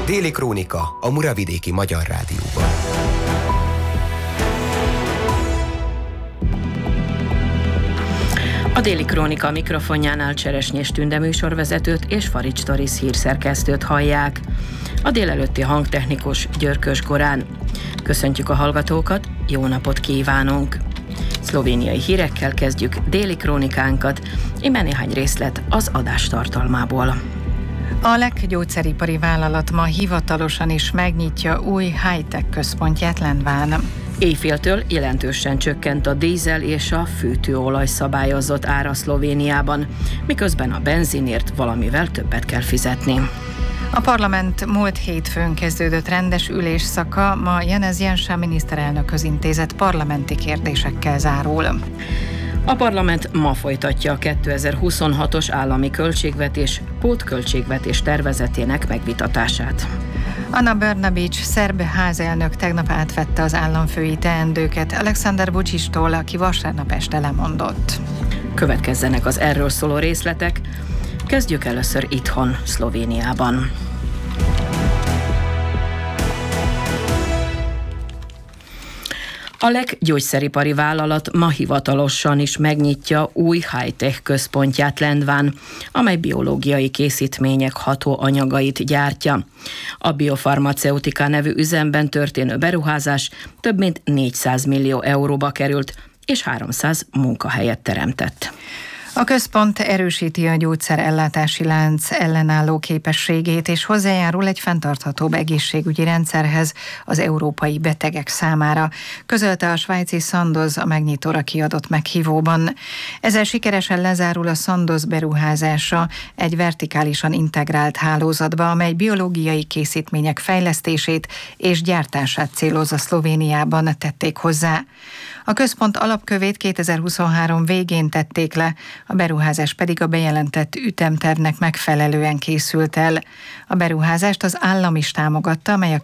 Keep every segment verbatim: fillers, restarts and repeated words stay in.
Déli Krónika a Muravidéki Magyar Rádióban. A Déli Krónika mikrofonjánál Cseresnyés Tünde műsorvezetőt és Farics Torisz hírszerkesztőt hallják. A délelőtti hangtechnikus Györkös Gorán. Köszöntjük a hallgatókat, jó napot kívánunk! Szlovéniai hírekkel kezdjük Déli Krónikánkat, íme néhány részlet az adás tartalmából. A Lek gyógyszeripari vállalat ma hivatalosan is megnyitja új high-tech központját Lendván. Éjféltől jelentősen csökkent a dízel és a fűtőolaj szabályozott ára Szlovéniában, miközben a benzinért valamivel többet kell fizetni. A parlament múlt hétfőn kezdődött rendes ülésszaka, ma Janez Janša miniszterelnökhöz intézett parlamenti kérdésekkel zárul. A parlament ma folytatja a kétezer-huszonhatos állami költségvetés pótköltségvetés tervezetének megvitatását. Ana Brnabić szerb házelnök tegnap átvette az államfői teendőket Aleksandar Vučićtól, aki vasárnap este lemondott. Következzenek az erről szóló részletek. Kezdjük először itthon, Szlovéniában. A Lek gyógyszeripari vállalat ma hivatalosan is megnyitja új high-tech központját Lendván, amely biológiai készítmények hatóanyagait gyártja. A Biofarmaceutika nevű üzemben történő beruházás több mint négyszáz millió euróba került, és háromszáz munkahelyet teremtett. A központ erősíti a gyógyszerellátási lánc ellenálló képességét és hozzájárul egy fenntarthatóbb egészségügyi rendszerhez az európai betegek számára, közölte a svájci Sandoz a megnyitóra kiadott meghívóban. Ezzel sikeresen lezárul a Sandoz beruházása egy vertikálisan integrált hálózatba, amely biológiai készítmények fejlesztését és gyártását célozza Szlovéniában, tették hozzá. A központ alapkövét kétezer-huszonhárom végén tették le, a beruházás pedig a bejelentett ütemtervnek megfelelően készült el. A beruházást az állam is támogatta, amely a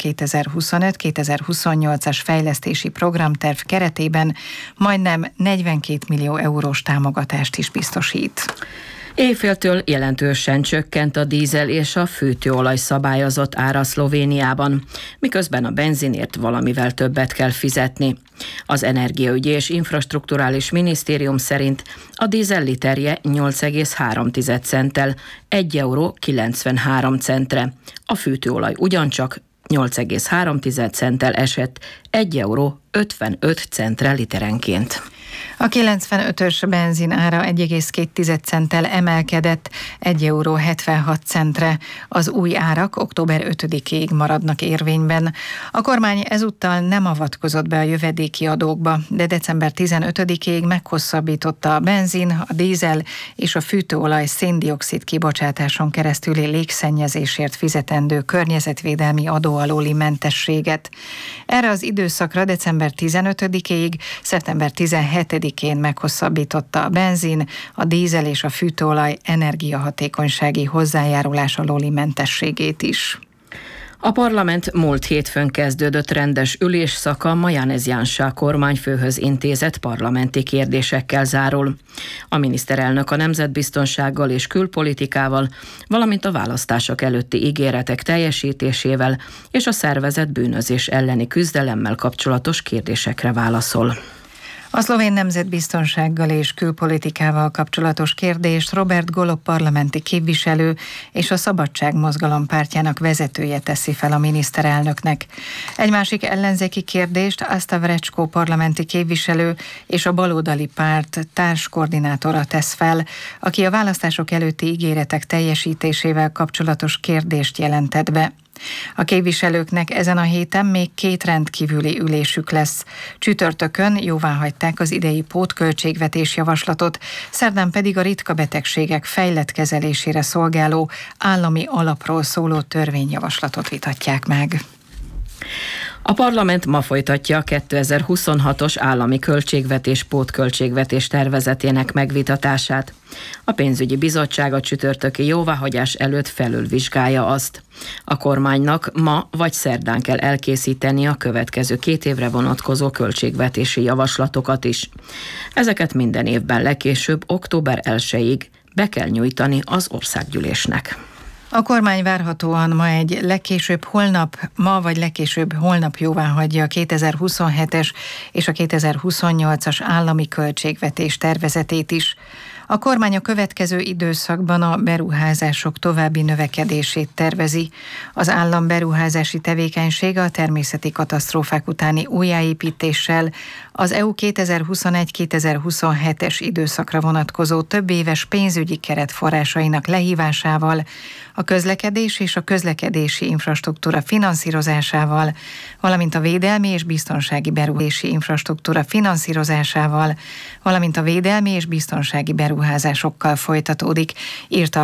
kétezer-huszonöt-kétezer-huszonnyolcas fejlesztési programterv keretében majdnem negyvenkét millió eurós támogatást is biztosít. Éjféltől jelentősen csökkent a dízel és a fűtőolaj szabályozott ára Szlovéniában, miközben a benzinért valamivel többet kell fizetni. Az Energiaügyi és Infrastrukturális Minisztérium szerint a dízel literje nyolc egész három centtel egy euró kilencvenhárom centre. A fűtőolaj ugyancsak nyolc egész három centtel esett egy euró ötvenöt centre literenként. A kilencvenötös benzin ára egy egész két centtel emelkedett egy euró hetvenhat centre. Az új árak október ötödikéig maradnak érvényben. A kormány ezúttal nem avatkozott be a jövedéki adókba, de december tizenötödikéig meghosszabbította a benzin, a dízel és a fűtőolaj széndioxid kibocsátáson keresztüli légszennyezésért fizetendő környezetvédelmi adó alóli mentességet. Erre az időszakra december tizenötödikéig, szeptember tizenhetedikén meghosszabbította a benzin, a dízel és a fűtőolaj energiahatékonysági hozzájárulás alóli mentességét is. A parlament múlt hétfőn kezdődött rendes ülésszaka ma Janez Janša kormányfőhöz intézett parlamenti kérdésekkel zárul. A miniszterelnök a nemzetbiztonsággal és külpolitikával, valamint a választások előtti ígéretek teljesítésével és a szervezett bűnözés elleni küzdelemmel kapcsolatos kérdésekre válaszol. A szlovén nemzetbiztonsággal és külpolitikával kapcsolatos kérdést Robert Golob parlamenti képviselő és a Szabadságmozgalom pártjának vezetője teszi fel a miniszterelnöknek. Egy másik ellenzéki kérdést Asta Vrečko parlamenti képviselő és a baloldali párt társkoordinátora tesz fel, aki a választások előtti ígéretek teljesítésével kapcsolatos kérdést jelentett be. A képviselőknek ezen a héten még két rendkívüli ülésük lesz. Csütörtökön jóváhagyták az idei pótköltségvetés javaslatot, szerdán pedig a ritka betegségek fejlett kezelésére szolgáló állami alapról szóló törvényjavaslatot vitatják meg. A parlament ma folytatja a kétezer-huszonhatos állami költségvetés pótköltségvetés tervezetének megvitatását. A pénzügyi bizottság a csütörtöki jóváhagyás előtt felülvizsgálja azt. A kormánynak ma vagy szerdán kell elkészíteni a következő két évre vonatkozó költségvetési javaslatokat is. Ezeket minden évben legkésőbb október elsejéig be kell nyújtani az országgyűlésnek. A kormány várhatóan ma egy legkésőbb holnap, ma vagy legkésőbb holnap jóváhagyja a kétezer-huszonhetes és a kétezer-huszonnyolcas állami költségvetés tervezetét is. A kormány a következő időszakban a beruházások további növekedését tervezi. Az állam beruházási tevékenysége a természeti katasztrófák utáni újjáépítéssel, az é u kétezer-huszonegy-kétezer-huszonhetes időszakra vonatkozó több éves pénzügyi keret forrásainak lehívásával, a közlekedés és a közlekedési infrastruktúra finanszírozásával, valamint a védelmi és biztonsági beruházási infrastruktúra finanszírozásával, valamint a védelmi és biztonsági beruházásokkal folytatódik, írta